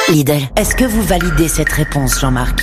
Lidl, est-ce que vous validez cette réponse, Jean-Marc?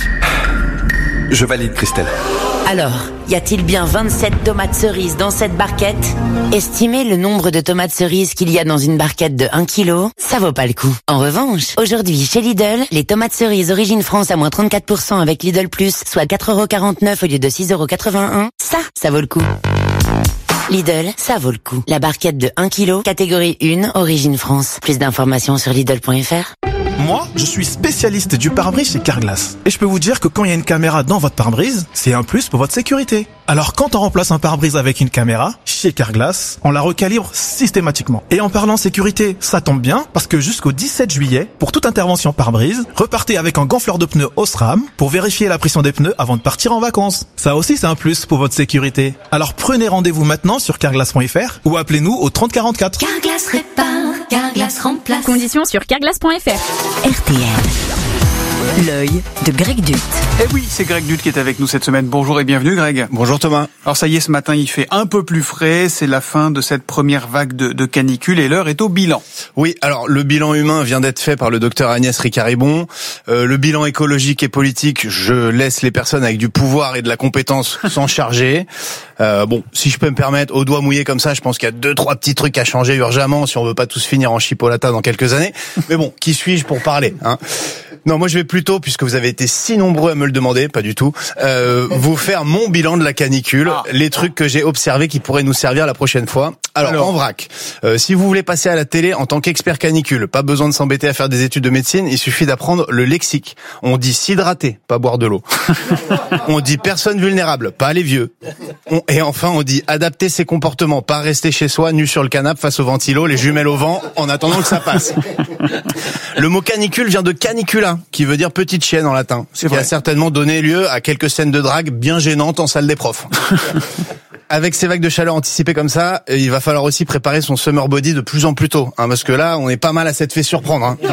Je valide, Christelle. Alors, y a-t-il bien 27 tomates cerises dans cette barquette? Estimez le nombre de tomates cerises qu'il y a dans une barquette de 1 kg, ça vaut pas le coup. En revanche, aujourd'hui, chez Lidl, les tomates cerises Origine France à moins 34% avec Lidl Plus, soit 4,49€ au lieu de 6,81€, ça vaut le coup. Lidl, ça vaut le coup. La barquette de 1 kg, catégorie 1, Origine France. Plus d'informations sur Lidl.fr. Moi, je suis spécialiste du pare-brise chez Carglass. Et je peux vous dire que quand il y a une caméra dans votre pare-brise, c'est un plus pour votre sécurité. Alors quand on remplace un pare-brise avec une caméra, chez Carglass, on la recalibre systématiquement. Et en parlant sécurité, ça tombe bien, parce que jusqu'au 17 juillet, pour toute intervention pare-brise, repartez avec un gonfleur de pneus Osram pour vérifier la pression des pneus avant de partir en vacances. Ça aussi, c'est un plus pour votre sécurité. Alors prenez rendez-vous maintenant sur carglass.fr ou appelez-nous au 3044. Carglass répare, Carglass remplace. Conditions sur carglass.fr. RTL. L'œil de Greg Dut. Eh oui, c'est Greg Dut qui est avec nous cette semaine. Bonjour et bienvenue Greg. Bonjour Thomas. Alors ça y est, ce matin il fait un peu plus frais, c'est la fin de cette première vague de canicule et l'heure est au bilan. Oui, alors le bilan humain vient d'être fait par le docteur Agnès Ricard-Ribon. Le bilan écologique et politique, je laisse les personnes avec du pouvoir et de la compétence s'en charger. Bon, si je peux me permettre, au doigt mouillé comme ça, je pense qu'il y a 2-3 petits trucs à changer urgemment si on veut pas tous finir en chipolata dans quelques années. Mais bon, qui suis-je pour parler, hein? Non, moi je vais plutôt, puisque vous avez été si nombreux à me le demander, pas du tout, vous faire mon bilan de la canicule, les trucs que j'ai observés qui pourraient nous servir la prochaine fois. Alors en vrac, si vous voulez passer à la télé en tant qu'expert canicule, pas besoin de s'embêter à faire des études de médecine, il suffit d'apprendre le lexique. On dit s'hydrater, pas boire de l'eau. On dit personne vulnérable, pas les vieux. Et enfin on dit adapter ses comportements, pas rester chez soi nu sur le canapé face au ventilo, les jumelles au vent, en attendant que ça passe. Le mot canicule vient de canicula, qui veut dire petite chienne en latin, ce qui a certainement donné lieu à quelques scènes de drague bien gênantes en salle des profs. Avec ces vagues de chaleur anticipées comme ça, il va falloir aussi préparer son summer body de plus en plus tôt, hein, parce que là, on est pas mal à s'être fait surprendre. Hein.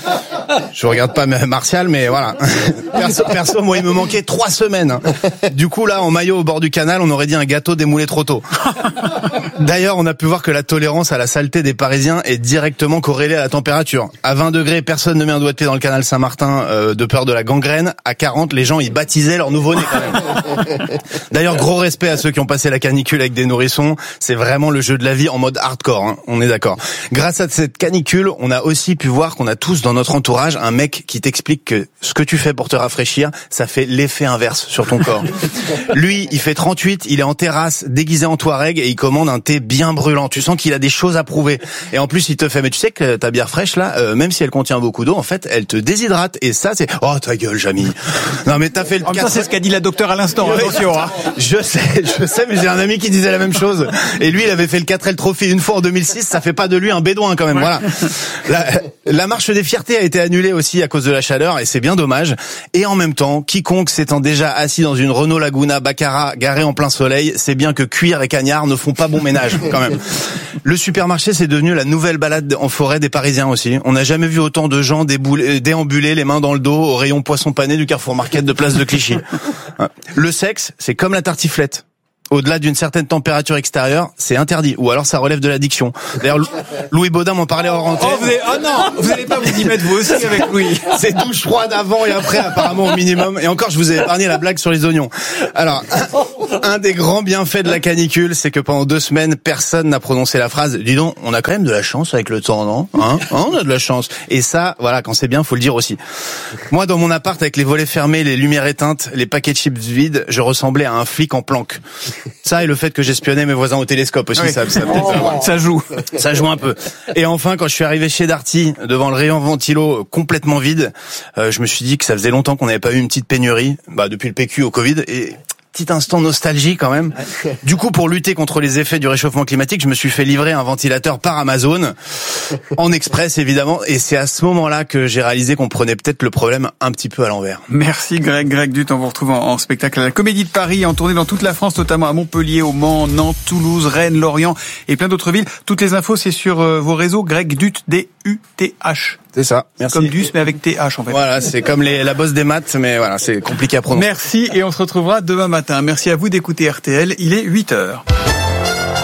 Je regarde pas Martial, mais voilà. Perso, moi, il me manquait 3 semaines. Du coup, là, en maillot au bord du canal, on aurait dit un gâteau démoulé trop tôt. D'ailleurs, on a pu voir que la tolérance à la saleté des Parisiens est directement corrélée à la température. À 20 degrés, personne ne met un doigt de pied dans le canal Saint-Martin de peur de la gangrène. À 40, les gens, ils baptisaient leur nouveau-né quand même. D'ailleurs, gros respect à ceux qui ont passé la canicule avec des nourrissons. C'est vraiment le jeu de la vie en mode hardcore, hein. On est d'accord. Grâce à cette canicule, on a aussi pu voir qu'on a tous dans notre entourage un mec qui t'explique que ce que tu fais pour te rafraîchir, ça fait l'effet inverse sur ton corps. Lui, il fait 38, il est en terrasse, déguisé en Touareg et il commande un thé bien brûlant. Tu sens qu'il a des choses à prouver. Et en plus, il te fait, mais tu sais que ta bière fraîche là, même si elle contient beaucoup d'eau, en fait, elle te déshydrate. Et ça, c'est, oh ta gueule, Jamy. Non mais t'as fait le. En même temps, c'est ce qu'a dit la docteure à l'instant. Attention. Hein. Je sais, mais j'ai un ami qui disait la même chose. Et lui, il avait fait le 4L Trophy une fois en 2006. Ça fait pas de lui un bédouin quand même. Ouais. Voilà. La marche des fiertés a été annulée aussi à cause de la chaleur et c'est bien dommage. Et en même temps, quiconque s'étant déjà assis dans une Renault Laguna Baccarat garée en plein soleil, sait bien que cuir et cagnard ne font pas bon ménage quand même. Le supermarché, c'est devenu la nouvelle balade en forêt des Parisiens aussi. On n'a jamais vu autant de gens déambuler les mains dans le dos au rayon poisson pané du Carrefour Market de Place de Clichy. Le sexe, c'est comme la tartiflette. Au-delà d'une certaine température extérieure, c'est interdit. Ou alors ça relève de l'addiction. D'ailleurs, Louis Baudin m'en parlait en rentrée. Oh non, vous n'allez pas vous y mettre vous aussi avec Louis. C'est douche froide avant et après apparemment au minimum. Et encore, je vous ai épargné la blague sur les oignons. Alors, un des grands bienfaits de la canicule, c'est que pendant 2 semaines, personne n'a prononcé la phrase « Dis donc, on a quand même de la chance avec le temps, non ? Hein ? On a de la chance. » Et ça, voilà, quand c'est bien, faut le dire aussi. Moi, dans mon appart, avec les volets fermés, les lumières éteintes, les paquets de chips vides, je ressemblais à un flic en planque. Ça et le fait que j'espionnais mes voisins au télescope aussi, oui. Ça joue. Ça joue un peu. Et enfin, quand je suis arrivé chez Darty, devant le rayon ventilo complètement vide, je me suis dit que ça faisait longtemps qu'on n'avait pas eu une petite pénurie, depuis le PQ au Covid, et petit instant nostalgie quand même. Du coup, pour lutter contre les effets du réchauffement climatique, je me suis fait livrer un ventilateur par Amazon, en express évidemment, et c'est à ce moment-là que j'ai réalisé qu'on prenait peut-être le problème un petit peu à l'envers. Merci Greg Dut, on vous retrouve en spectacle à la Comédie de Paris, en tournée dans toute la France, notamment à Montpellier, au Mans, Nantes, Toulouse, Rennes, Lorient et plein d'autres villes. Toutes les infos, c'est sur vos réseaux, Greg Dut, D-U-T-H. C'est ça, merci. Comme Duss, mais avec TH en fait. Voilà, c'est comme la bosse des maths, mais voilà, c'est compliqué à prononcer. Merci, et on se retrouvera demain matin. Merci à vous d'écouter RTL, il est 8h.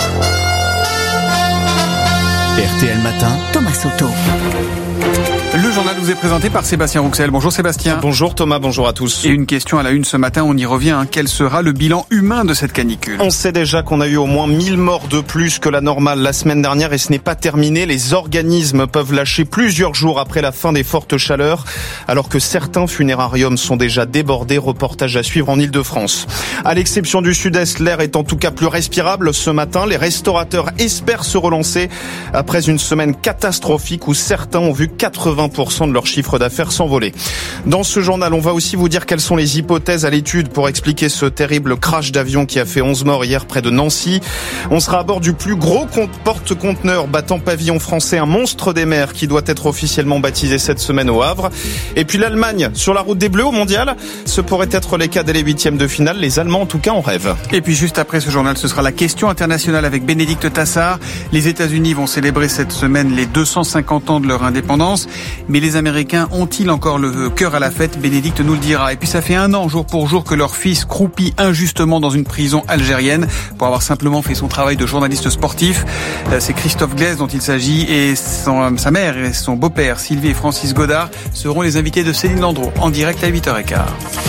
RTL Matin, Thomas Soto. Le journal vous est présenté par Sébastien Rouxel. Bonjour Sébastien. Bonjour Thomas, bonjour à tous. Et une question à la une ce matin, on y revient. Quel sera le bilan humain de cette canicule ? On sait déjà qu'on a eu au moins 1000 morts de plus que la normale la semaine dernière et ce n'est pas terminé. Les organismes peuvent lâcher plusieurs jours après la fin des fortes chaleurs, alors que certains funérariums sont déjà débordés. Reportage à suivre en Ile-de-France. À l'exception du sud-est, l'air est en tout cas plus respirable ce matin. Les restaurateurs espèrent se relancer après une semaine catastrophique où certains ont vu 80% de leur chiffre d'affaires s'envoler. Dans ce journal, on va aussi vous dire quelles sont les hypothèses à l'étude pour expliquer ce terrible crash d'avion qui a fait 11 morts hier près de Nancy. On sera à bord du plus gros porte-conteneur battant pavillon français, un monstre des mers qui doit être officiellement baptisé cette semaine au Havre. Et puis l'Allemagne sur la route des Bleus au mondial. Ce pourrait être les cas dès les huitièmes de finale. Les Allemands en tout cas en rêvent. Et puis juste après ce journal, ce sera la question internationale avec Bénédicte Tassard. Les États-Unis vont célébrer cette semaine les 250 ans de leur indépendance. Mais les Américains ont-ils encore le cœur à la fête ? Bénédicte nous le dira. Et puis ça fait 1 an, jour pour jour, que leur fils croupit injustement dans une prison algérienne pour avoir simplement fait son travail de journaliste sportif. C'est Christophe Glaise dont il s'agit et sa mère et son beau-père, Sylvie et Francis Godard, seront les invités de Céline Landreau en direct à 8h15.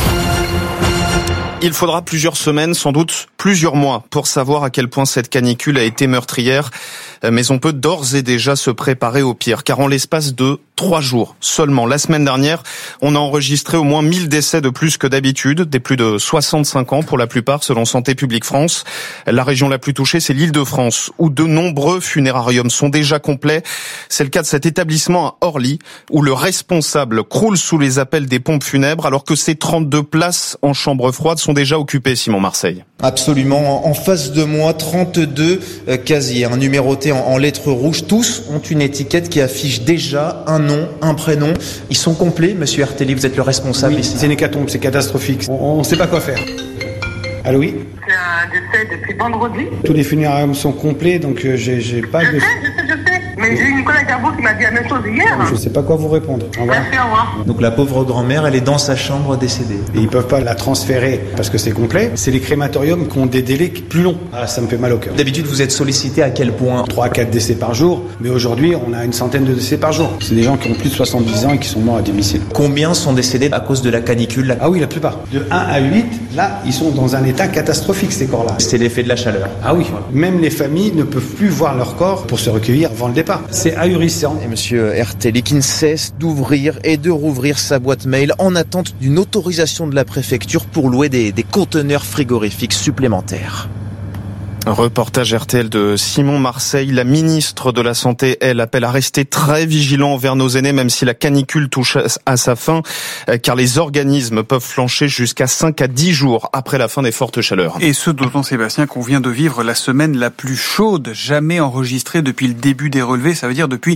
Il faudra plusieurs semaines, sans doute plusieurs mois, pour savoir à quel point cette canicule a été meurtrière. Mais on peut d'ores et déjà se préparer au pire, car en l'espace de 3 jours seulement, la semaine dernière, on a enregistré au moins 1000 décès de plus que d'habitude, des plus de 65 ans pour la plupart, selon Santé publique France. La région la plus touchée, c'est l'Île-de-France, où de nombreux funérariums sont déjà complets. C'est le cas de cet établissement à Orly, où le responsable croule sous les appels des pompes funèbres, alors que ses 32 places en chambre froide sont déjà occupées, Simon Marseille. Absolument. En face de moi, 32 casiers, numérotés en lettres rouges. Tous ont une étiquette qui affiche déjà un nom, un prénom. Ils sont complets, monsieur Ertelli, vous êtes le responsable ici. C'est une hécatombe, c'est catastrophique. On ne sait pas quoi faire. Allô, oui ? C'est un décès depuis vendredi. Tous les funérariums sont complets, donc j'ai pas de... Je sais. Mais j'ai eu une collègue à vous qui m'a dit la même chose hier. Je sais pas quoi vous répondre. Merci, au revoir. Donc la pauvre grand-mère, elle est dans sa chambre décédée. Et ils peuvent pas la transférer parce que c'est complet. C'est les crématoriums qui ont des délais plus longs. Ah, ça me fait mal au cœur. D'habitude, vous êtes sollicité à quel point ? 3 à 4 décès par jour. Mais aujourd'hui, on a une centaine de décès par jour. C'est des gens qui ont plus de 70 ans et qui sont morts à domicile. Combien sont décédés à cause de la canicule ? Ah oui, la plupart. De 1 à 8, là, ils sont dans un état catastrophique, ces corps-là. C'est l'effet de la chaleur. Ah oui. Même les familles ne peuvent plus voir leur corps pour se recueillir avant le départ. C'est ahurissant. Et monsieur Ertelli qui ne cesse d'ouvrir et de rouvrir sa boîte mail en attente d'une autorisation de la préfecture pour louer des conteneurs frigorifiques supplémentaires. Reportage RTL de Simon Marseille. La ministre de la Santé, elle, appelle à rester très vigilant envers nos aînés, même si la canicule touche à sa fin, car les organismes peuvent flancher jusqu'à 5 à 10 jours après la fin des fortes chaleurs. Et ce d'autant, Sébastien, qu'on vient de vivre la semaine la plus chaude jamais enregistrée depuis le début des relevés, ça veut dire depuis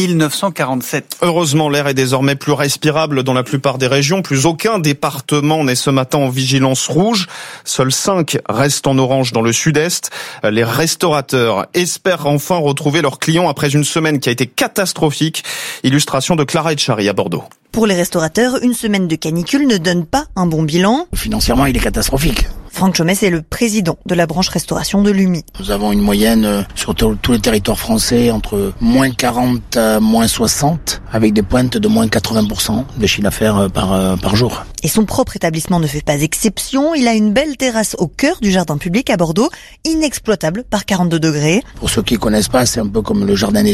1947. Heureusement, l'air est désormais plus respirable dans la plupart des régions. Plus aucun département n'est ce matin en vigilance rouge. Seuls 5 restent en orange dans le sud-est. Les restaurateurs espèrent enfin retrouver leurs clients après une semaine qui a été catastrophique. Illustration de Clara Etchari à Bordeaux. Pour les restaurateurs, une semaine de canicule ne donne pas un bon bilan. Financièrement, il est catastrophique. Franck Chomès est le président de la branche restauration de l'UMI. Nous avons une moyenne sur tout le territoire français entre moins 40 à moins 60, avec des pointes de moins 80% de chiffre d'affaires par jour. Et son propre établissement ne fait pas exception. Il a une belle terrasse au cœur du jardin public à Bordeaux, inexploitable par 42 degrés. Pour ceux qui connaissent pas, c'est un peu comme le jardin